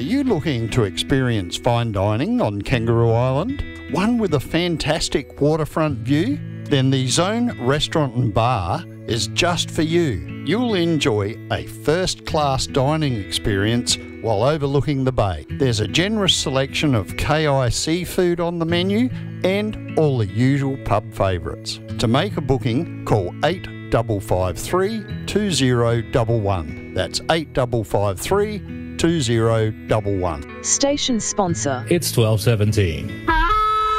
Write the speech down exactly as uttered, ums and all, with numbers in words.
you looking to experience fine dining on Kangaroo Island? One with a fantastic waterfront view? Then the Zone Restaurant and Bar is just for you. You'll enjoy a first-class dining experience while overlooking the bay. There's a generous selection of K I seafood on the menu and all the usual pub favourites. To make a booking, call eight five five three, two zero one one. That's eight five five three, two zero one one. Station sponsor. It's twelve seventeen.